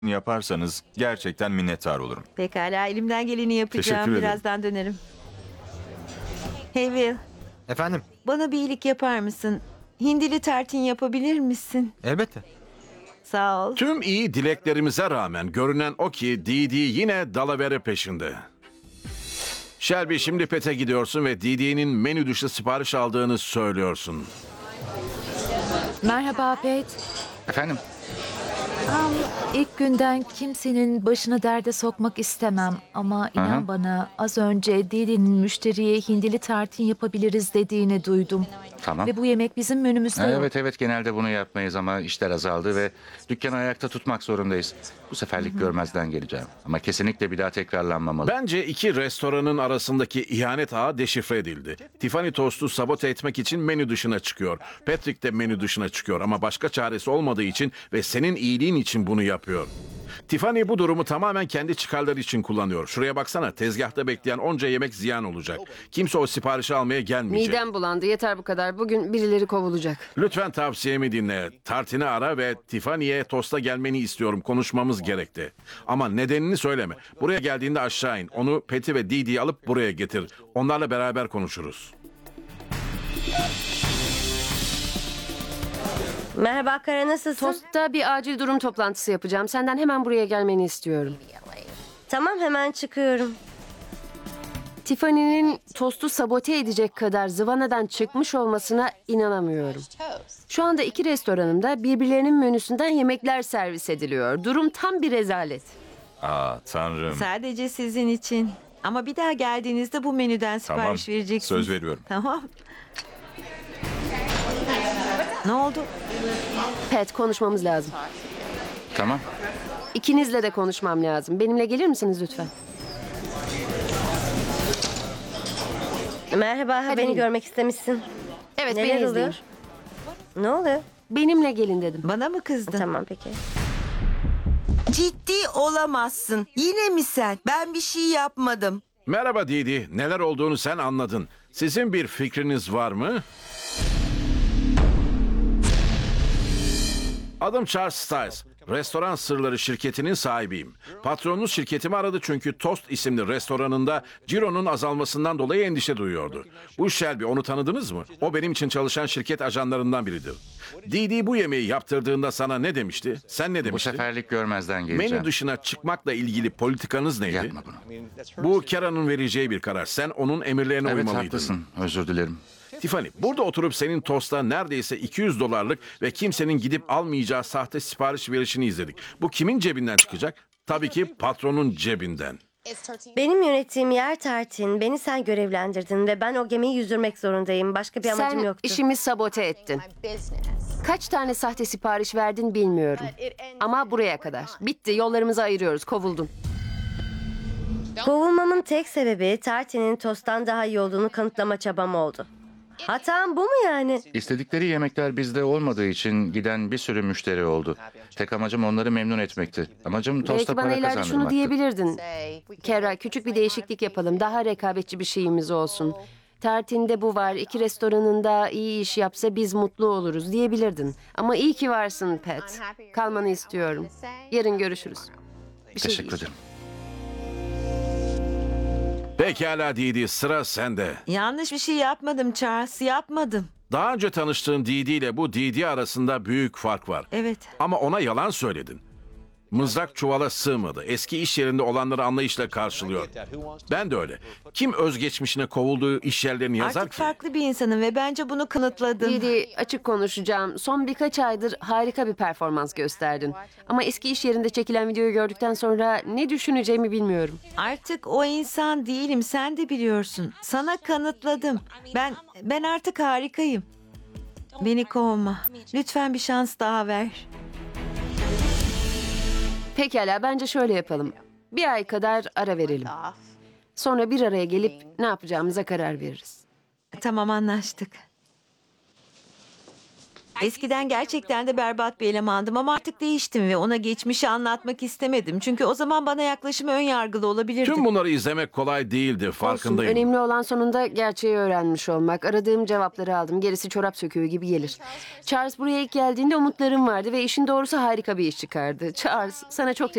yaparsanız gerçekten minnettar olurum. Pekala, elimden geleni yapacağım. Teşekkür ederim. Birazdan dönerim. Hey Will, Efendim? bana bir iyilik yapar mısın? Hindili tartin yapabilir misin? Elbette. Sağ ol. Tüm iyi dileklerimize rağmen görünen o ki Didi yine dalavere peşinde. Shelby, şimdi Pet'e gidiyorsun ve Didi'nin menü dışı sipariş aldığını söylüyorsun. Merhaba Pet. Efendim? İlk günden kimsenin başını derde sokmak istemem. Ama inan bana, az önce Didi'nin müşteriye hindili tartin yapabiliriz dediğini duydum. Tamam. Ve bu yemek bizim menümüzde yok. Evet genelde bunu yapmayız ama işler azaldı ve dükkanı ayakta tutmak zorundayız. Bu seferlik görmezden geleceğim. Ama kesinlikle bir daha tekrarlanmamalı. Bence iki restoranın arasındaki ihanet ağı deşifre edildi. Tiffany Toast'u sabote etmek için menü dışına çıkıyor. Patrick de menü dışına çıkıyor ama başka çaresi olmadığı için ve senin iyiliğin için bunu yapıyor. Tiffany bu durumu tamamen kendi çıkarları için kullanıyor. Şuraya baksana, tezgahta bekleyen onca yemek ziyan olacak. Kimse o siparişi almaya gelmeyecek. Midem bulandı. Yeter bu kadar. Bugün birileri kovulacak. Lütfen tavsiyemi dinle. Tartini ara ve Tiffany'ye tosta gelmeni istiyorum. Konuşmamız gerekti. Ama nedenini söyleme. Buraya geldiğinde aşağı in. Onu Pet'i ve Didi'yi alıp buraya getir. Onlarla beraber konuşuruz. Merhaba Kara, nasılsın? Tost'ta bir acil durum toplantısı yapacağım. Senden hemen buraya gelmeni istiyorum. Tamam, hemen çıkıyorum. Tiffany'nin tostu sabote edecek kadar zıvanadan çıkmış olmasına inanamıyorum. Şu anda iki restoranımda birbirlerinin menüsünden yemekler servis ediliyor. Durum tam bir rezalet. Tanrım. Sadece sizin için. Ama bir daha geldiğinizde bu menüden Tamam. sipariş vereceksiniz. Söz veriyorum. Tamam. Ne oldu? Pat, konuşmamız lazım. Tamam. İkinizle de konuşmam lazım. Benimle gelir misiniz lütfen? Merhaba, Hadi beni gelin. görmek istemişsin. Evet, Neler beni izleyin. oluyor? Ne oluyor? Benimle gelin dedim. Bana mı kızdın? Tamam, peki. Ciddi olamazsın. Yine mi sen? Ben bir şey yapmadım. Merhaba Didi. Neler olduğunu sen anladın. Sizin bir fikriniz var mı? Adım Charles Stiles. Restoran Sırları şirketinin sahibiyim. Patronunuz şirketimi aradı çünkü Toast isimli restoranında cironun azalmasından dolayı endişe duyuyordu. Bu Shelby, onu tanıdınız mı? O benim için çalışan şirket ajanlarından biridir. Didi bu yemeği yaptırdığında sana ne demişti? Sen ne Bu demiştin? seferlik görmezden geleceğim. Menü dışına çıkmakla ilgili politikanız neydi? Yapma bunu. Bu Kara'nın vereceği bir karar. Sen onun emirlerine Evet uymalıydın. haklısın. Özür dilerim. Tiffany, burada oturup senin tosta neredeyse $200 ve kimsenin gidip almayacağı sahte sipariş verişini izledik. Bu kimin cebinden çıkacak? Tabii ki patronun cebinden. Benim yönettiğim yer tartin. Beni sen görevlendirdin ve ben o gemiyi yüzdürmek zorundayım. Başka bir amacım Sen yoktu. işimi sabote ettin. Kaç tane sahte sipariş verdin bilmiyorum. Ama buraya kadar. Bitti. Yollarımızı ayırıyoruz. Kovuldun. Kovulmamın tek sebebi tartinin tosttan daha iyi olduğunu kanıtlama çabam oldu. Hatam bu mu yani? İstedikleri yemekler bizde olmadığı için giden bir sürü müşteri oldu. Tek amacım onları memnun etmekti. Amacım tosta Belki bana para ileride şunu kazandırmaktı. diyebilirdin. Kera, küçük bir değişiklik yapalım. Daha rekabetçi bir şeyimiz olsun. Tartinde bu var. İki restoranın da iyi iş yapsa biz mutlu oluruz diyebilirdin. Ama iyi ki varsın Pat. Kalmanı istiyorum. Yarın görüşürüz. Bir şey Teşekkür değil. ederim. Pekala Didi, sıra sende. Yanlış bir şey yapmadım Charles, yapmadım. Daha önce tanıştığın Didi ile bu Didi arasında büyük fark var. Evet. Ama ona yalan söyledin. Mızrak çuvala sığmadı. Eski iş yerinde olanları anlayışla karşılıyor. Ben de öyle. Kim özgeçmişine kovulduğu iş yerlerini yazar Artık ki? farklı bir insanım ve bence bunu kanıtladım. Didi, açık konuşacağım. Son birkaç aydır harika bir performans gösterdin. Ama eski iş yerinde çekilen videoyu gördükten sonra ne düşüneceğimi bilmiyorum. Artık o insan değilim, sen de biliyorsun. Sana kanıtladım. Ben artık harikayım. Beni kovma. Lütfen bir şans daha ver. Pekala, bence şöyle yapalım. Bir ay kadar ara verelim. Sonra bir araya gelip ne yapacağımıza karar veririz. Tamam, anlaştık. Eskiden gerçekten de berbat bir elemandım ama artık değiştim ve ona geçmişi anlatmak istemedim. Çünkü o zaman bana yaklaşımı ön yargılı olabilirdi. Tüm bunları izlemek kolay değildi, Olsun, farkındayım. önemli olan sonunda gerçeği öğrenmiş olmak. Aradığım cevapları aldım. Gerisi çorap söküğü gibi gelir. Charles buraya ilk geldiğinde umutlarım vardı ve işin doğrusu harika bir iş çıkardı. Charles, sana çok